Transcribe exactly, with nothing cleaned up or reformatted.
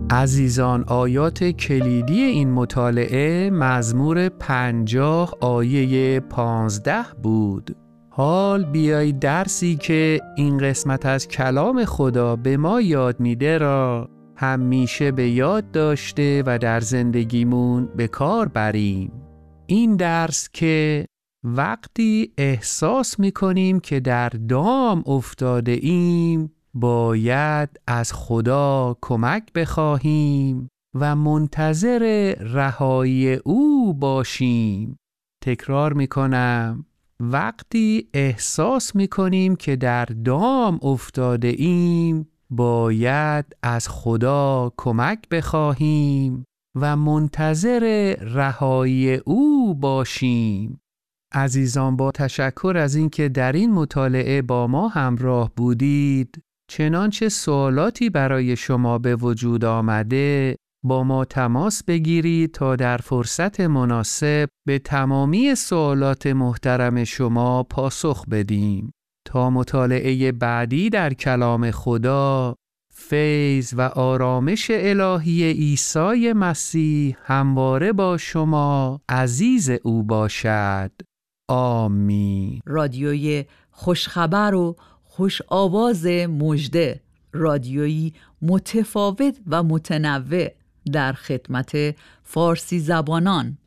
عزیزان، آیات کلیدی این مطالعه مزمور پنجاه آیه پانزده بود. حال بیایید درسی که این قسمت از کلام خدا به ما یاد میده را همیشه به یاد داشته و در زندگیمون به کار بریم. این درس که وقتی احساس میکنیم که در دام افتاده ایم، باید از خدا کمک بخواهیم و منتظر رهایی او باشیم. تکرار میکنم، وقتی احساس میکنیم که در دام افتاده ایم، باید از خدا کمک بخواهیم و منتظر رهایی او باشیم. عزیزان، با تشکر از اینکه در این مطالعه با ما همراه بودید، چنانچه سوالاتی برای شما به وجود آمده، با ما تماس بگیرید تا در فرصت مناسب به تمامی سوالات محترم شما پاسخ بدیم. تا مطالعه بعدی در کلام خدا، فیض و آرامش الهی عیسی مسیح همواره با شما عزیز او باشد. آمین. رادیوی خوشخبر و خوش آواز مژده، رادیویی متفاوت و متنوع در خدمت فارسی زبانان.